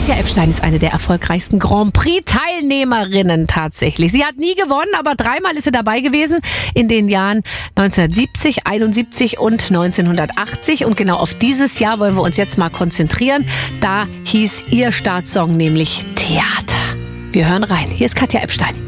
Katja Epstein ist eine der erfolgreichsten Grand Prix-Teilnehmerinnen tatsächlich. Sie hat nie gewonnen, aber 3-mal ist sie dabei gewesen in den Jahren 1970, 71 und 1980. Und genau auf dieses Jahr wollen wir uns jetzt mal konzentrieren. Da hieß ihr Startsong nämlich Theater. Wir hören rein. Hier ist Katja Epstein.